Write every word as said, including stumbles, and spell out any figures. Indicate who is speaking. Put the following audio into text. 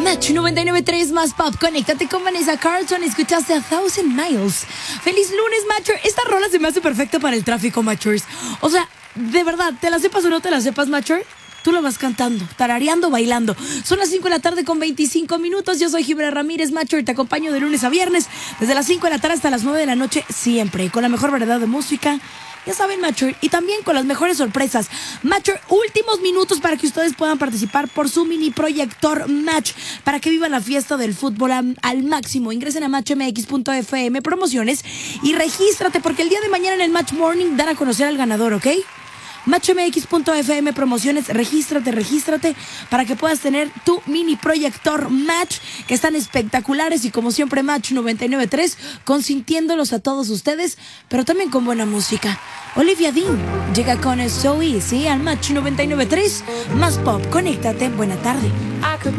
Speaker 1: Match noventa y nueve punto tres más pop. Conéctate con Vanessa Carlton. Escuchaste a Thousand Miles. Feliz lunes, Matcher. Esta rola se me hace perfecta para el tráfico, Matchers. O sea, de verdad, ¿te la sepas o no te la sepas, Matcher? Tú lo vas cantando, tarareando, bailando. Son las cinco de la tarde con veinticinco minutos. Yo soy Jimena Ramírez, Matcher, y te acompaño de lunes a viernes, desde las cinco de la tarde hasta las nueve de la noche, siempre con la mejor variedad de música. Ya saben, Matcher, y también con las mejores sorpresas. Matcher, últimos minutos para que ustedes puedan participar por su mini proyector Match, para que vivan la fiesta del fútbol a, al máximo. Ingresen a match m x punto f m promociones y regístrate, porque el día de mañana en el Match Morning dan a conocer al ganador, ¿ok? match m x punto f m promociones, regístrate, regístrate para que puedas tener tu mini proyector Match, que están espectaculares, y como siempre Match noventa y nueve punto tres consintiéndolos a todos ustedes, pero también con buena música. Olivia Dean llega con So Easy al Match noventa y nueve punto tres más pop. Conéctate, buena tarde.